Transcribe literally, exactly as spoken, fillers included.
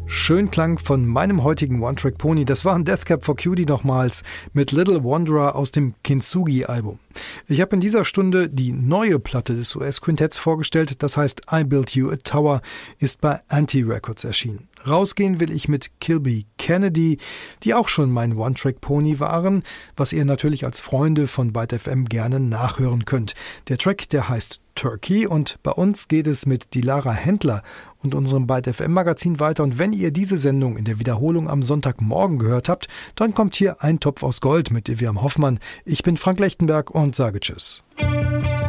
Schönklang von meinem heutigen One-Track-Pony, das war ein Death Cab for Cutie nochmals mit Little Wanderer aus dem Kintsugi-Album. Ich habe in dieser Stunde die neue Platte des U S-Quintetts vorgestellt, das heißt I Built You a Tower, ist bei Anti-Records erschienen. Rausgehen will ich mit Kilby Kennedy, die auch schon mein One-Track-Pony waren, was ihr natürlich als Freunde von Byte F M gerne nachhören könnt. Der Track, der heißt Turkey, und bei uns geht es mit Dilara Händler und unserem Byte F M Magazin weiter, und wenn ihr diese Sendung in der Wiederholung am Sonntagmorgen gehört habt, dann kommt hier ein Topf aus Gold mit Eviam Hoffmann. Ich bin Frank Lechtenberg und sage Tschüss.